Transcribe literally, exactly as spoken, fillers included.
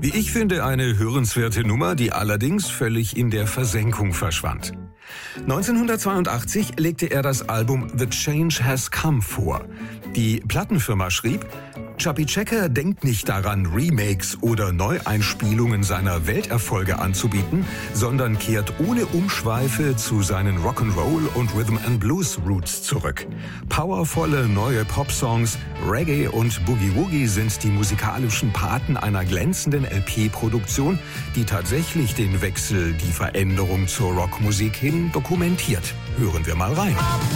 Wie ich finde, eine hörenswerte Nummer, die allerdings völlig in der Versenkung verschwand. neunzehnhundertzweiundachtzig legte er das Album The Change Has Come vor. Die Plattenfirma schrieb: Chubby Checker denkt nicht daran, Remakes oder Neueinspielungen seiner Welterfolge anzubieten, sondern kehrt ohne Umschweife zu seinen Rock'n'Roll und Rhythm and Blues Roots zurück. Powervolle neue Popsongs, Reggae und Boogie Woogie sind die musikalischen Paten einer glänzenden L P-Produktion, die tatsächlich den Wechsel, die Veränderung zur Rockmusik hin dokumentiert. Hören wir mal rein.